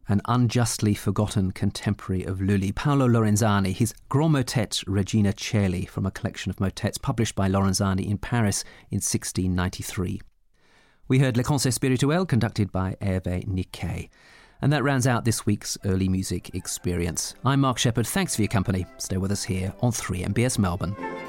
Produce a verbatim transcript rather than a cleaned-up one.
an unjustly forgotten contemporary of Lully, Paolo Lorenzani, his Grand Motet Regina Coeli from a collection of motets published by Lorenzani in Paris in sixteen ninety-three. We heard Le Concert Spirituel conducted by Hervé Niquet. And that rounds out this week's Early Music Experience. I'm Mark Shepherd. Thanks for your company. Stay with us here on three M B S Melbourne.